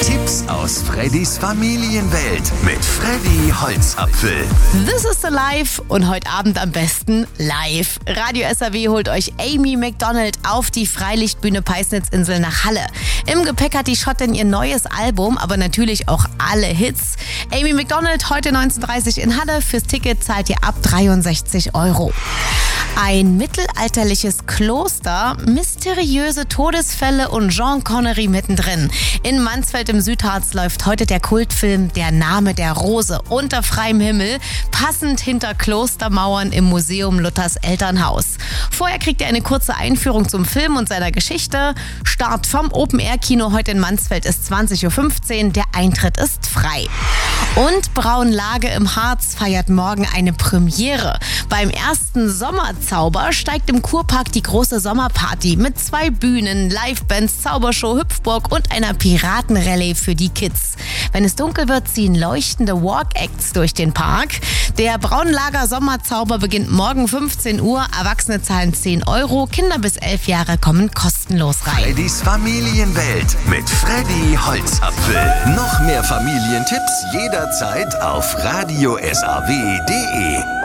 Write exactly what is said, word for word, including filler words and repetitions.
Tipps aus Freddys Familienwelt mit Freddy Holzapfel. This is the live und heute Abend am besten live. Radio S R W holt euch Amy Macdonald auf die Freilichtbühne Peisnitzinsel nach Halle. Im Gepäck hat die Schottin ihr neues Album, aber natürlich auch alle Hits. Amy Macdonald heute neunzehn Uhr dreißig in Halle. Fürs Ticket zahlt ihr ab dreiundsechzig Euro. Ein mittelalterliches Kloster, mysteriöse Todesfälle und Jean Connery mittendrin. In Mansfeld im Südharz läuft heute der Kultfilm Der Name der Rose unter freiem Himmel, passend hinter Klostermauern im Museum Luthers Elternhaus. Vorher kriegt ihr eine kurze Einführung zum Film und seiner Geschichte. Start vom Open-Air-Kino heute in Mansfeld ist zwanzig Uhr fünfzehn. Der Eintritt ist frei. Und Braunlage im Harz feiert morgen eine Premiere. Beim ersten Sommerzauber steigt im Kurpark die große Sommerparty mit zwei Bühnen, Livebands, Zaubershow, Hüpfburg und einer Piratenrallye für die Kids. Wenn es dunkel wird, ziehen leuchtende Walk-Acts durch den Park. Der Braunlager Sommerzauber beginnt morgen fünfzehn Uhr. Erwachsene zahlen zehn Euro, Kinder bis elf Jahre kommen kostenlos rein. Freddys Familienwelt mit Freddy Holzapfel. Noch mehr Familientipps jederzeit auf radio s r w punkt d e.